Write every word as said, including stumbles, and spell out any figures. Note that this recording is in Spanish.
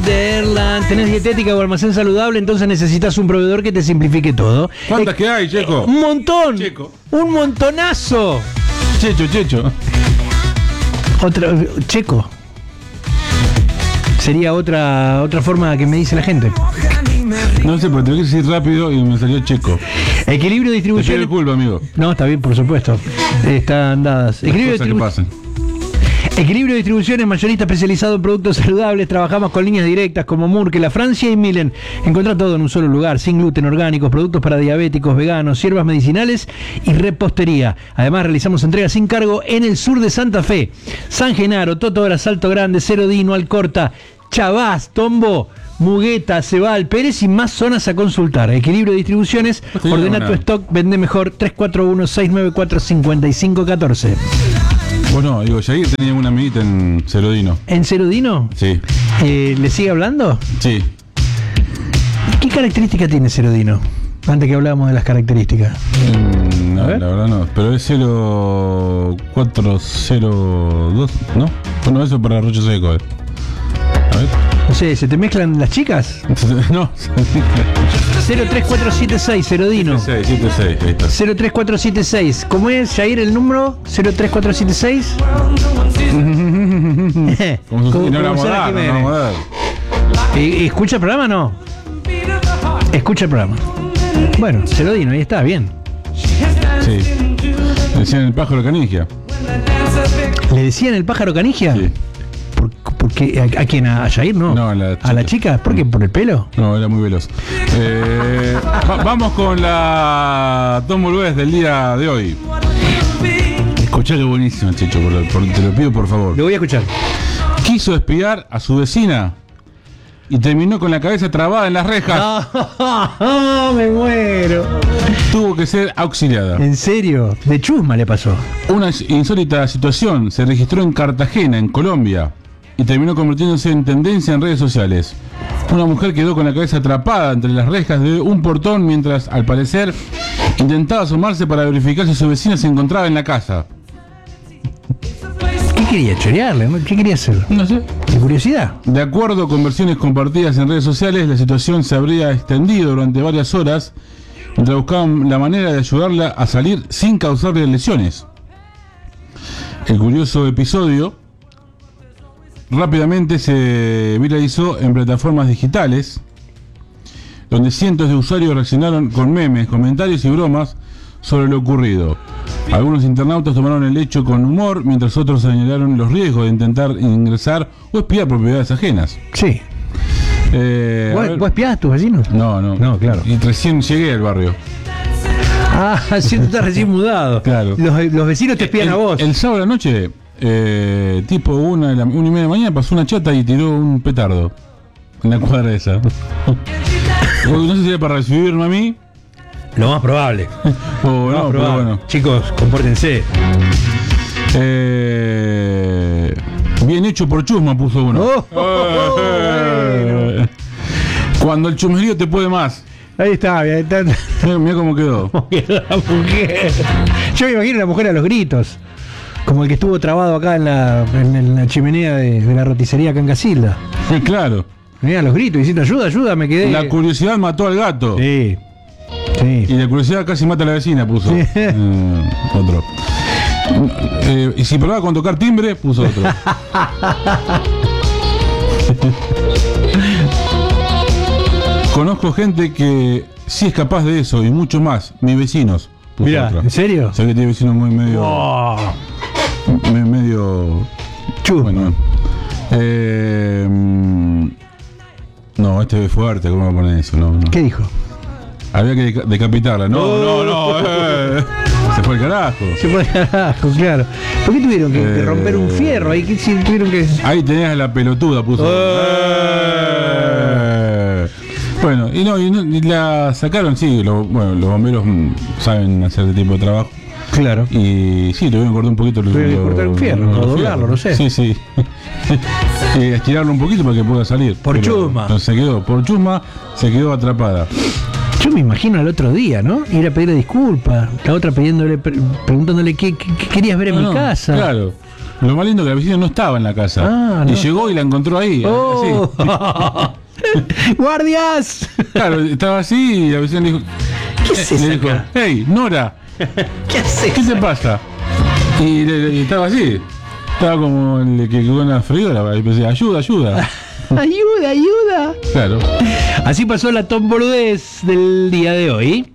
Wonderland. ¿Tenés dietética o almacén saludable? Entonces necesitas un proveedor que te simplifique todo. ¿Cuántas eh, que hay, Checo? Un montón. Checo. Un montonazo. Checho, Checho. Otra, Checo. Sería otra otra forma que me dice la gente. No sé, porque tengo que decir rápido y me salió Checo. Equilibrio de Te pido distribución. disculpa, amigo. No, está bien, por supuesto. Están dadas. Equilibrio de Cosas que distribu- pasan. Equilibrio de distribución es mayorista especializado en productos saludables. Trabajamos con líneas directas como Murke, La Francia y Milen. Encontrá todo en un solo lugar, sin gluten, orgánicos, productos para diabéticos, veganos, hierbas medicinales y repostería. Además realizamos entregas sin cargo en el sur de Santa Fe, San Genaro, Totora, Salto Grande, Cerodino, Alcorta, Chavás, Tombo, Mugueta, Cebal, Pérez y más zonas a consultar. Equilibrio de distribuciones, Sí, ordena no, tu no. stock, vende mejor. Tres cuatro uno, seis nueve cuatro, cinco cinco uno cuatro. Vos no, digo, Yair tenía una amiguita en Cerodino. ¿En Cerodino? Sí, Eh, ¿Le sigue hablando? sí. ¿Qué característica tiene Cerodino? Antes que hablábamos de las características. Mm, no, A ver. la verdad no. Pero es cero cuatro cero dos, ¿no? Bueno, eso para Rocho Seco. eh. A ver. No sé, ¿se te mezclan las chicas? No. cero tres cuatro siete seis, Cerodino. siete seis, siete seis, ahí está. cero tres cuatro siete seis. ¿Cómo es, Jair, el número? cero tres cuatro siete seis. Como si no la vamos a dar, no la vamos a dar. ¿Y escucha el programa o no? Escucha el programa. Bueno, Cerodino, ahí está, bien. Sí. Decían el pájaro canigia. ¿Le decían el pájaro canigia? Sí. ¿Por, por qué? ¿A, a quién? ¿A Jair? No. No, a la ¿A la chica. chica? ¿Por qué? ¿Por el pelo? No, era muy veloz. Eh, va- vamos con la Tom Bolvés del día de hoy. Escuchá que buenísimo, Checho, por, por- te lo pido por favor. Lo voy a escuchar. Quiso espiar a su vecina y terminó con la cabeza trabada en las rejas. No, me muero. Tuvo que ser auxiliada. ¿En serio? De chusma le pasó. Una insólita situación se registró en Cartagena, en Colombia, y terminó convirtiéndose en tendencia en redes sociales. Una mujer quedó con la cabeza atrapada entre las rejas de un portón mientras, al parecer, intentaba asomarse para verificar si su vecina se encontraba en la casa. ¿Qué quería? ¿Chorearle? ¿no? ¿Qué quería hacer? No sé. ¿De curiosidad? De acuerdo con versiones compartidas en redes sociales, la situación se habría extendido durante varias horas mientras buscaban la manera de ayudarla a salir sin causarle lesiones. El curioso episodio rápidamente se viralizó en plataformas digitales, donde cientos de usuarios reaccionaron con memes, comentarios y bromas sobre lo ocurrido. Algunos internautas tomaron el hecho con humor, mientras otros señalaron los riesgos de intentar ingresar o espiar propiedades ajenas. Sí. Eh, a ¿Vos, ver- ¿Vos espiás a tus vecinos? No, no. No, claro. Y recién llegué al barrio. Ah, sí, tú estás recién mudado. Claro. Los, los vecinos te espían el, a vos. El sábado a la noche, eh, tipo una, de la, una y media de la mañana, pasó una chata y tiró un petardo en la cuadra esa. No sé si era para recibirme a mí Lo más probable. o no, Lo más pero probable. bueno. Chicos, compórtense. Eh, bien hecho por chusma, puso uno. Oh, oh, oh, Eh, Cuando el chusmerío te puede más. Ahí está, ahí está. Mira, mira cómo quedó. La mujer. Yo me imagino a la mujer a los gritos. Como el que estuvo trabado acá en la, en, en la chimenea de, de la roticería acá en Casilda. Eh, Claro. Venía a los gritos diciendo ayuda, ayuda, me quedé. La curiosidad mató al gato. Sí. Sí. Y la curiosidad casi mata a la vecina, puso. Sí. Eh, otro. Eh, y si probaba con tocar timbre, puso otro. Conozco gente que sí es capaz de eso y mucho más. Mis vecinos. Puso Mirá, otra. ¿en serio? O sea que tiene vecinos muy medio. Oh, me- medio. chusma. Bueno. Eh, mm, no, este es fuerte. ¿Cómo va a poner eso? No, no. ¿Qué dijo? Había que deca- decapitarla. No, Oh. no, no. eh. Se fue el carajo. Se fue al carajo, claro. ¿Por qué tuvieron que, que Eh. romper un fierro? Ahí ¿qué, si tuvieron que. Ahí tenías a la pelotuda, puso. Eh. Eh. Bueno, y no, y, no- y la sacaron, sí, lo- bueno, los bomberos mm, saben hacer este tipo de trabajo. Claro. Y sí, tuvieron que cortar un poquito. Tuvieron que cortar un fierro, o doblarlo, no sé. Sí, sí. Eh, estirarlo un poquito para que pueda salir. Por Pero chusma. no, se quedó, por chusma, se quedó atrapada. Yo me imagino al otro día, ¿no? Ir a pedirle disculpas. La otra pidiéndole, pre- preguntándole qué, qué- qué querías ver en No, mi no, casa. Claro. Lo más lindo es que la vecina no estaba en la casa. Ah, y no. llegó y la encontró ahí. ¡Oh! Así. ¡Guardias! Claro, estaba así y la vecina le dijo... ¿Qué haces le dijo, acá? hey, Nora, ¿Qué haces? ¿qué te pasa? Y, le- y estaba así. Estaba como el que quedó en la freidora. Y decía, ayuda, ayuda. ¡Ayuda, ayuda! Claro. Así pasó la tomboludez del día de hoy.